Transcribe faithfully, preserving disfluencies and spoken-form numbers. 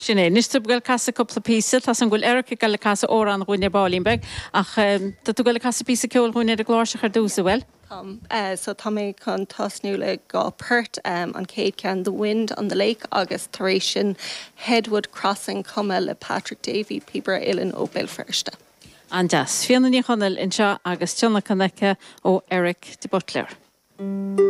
Sinné, nistub gal casa couple písa, tas an gwyl Eric gal casa oran gwynir Ballinbeg, ach um, tu gal casa písa ceol gwynir y glórsach ar dúsa wel? Um, uh, so Tommy con tosnú le go pert um, an céad can The Wind on the Lake agus taration Headwood Crossing cuma le Patrick Davy Pibra Ilin ó Belfirsta. An das, fianna ní chonel in seo agus tionna connecca ó Eric de Butler.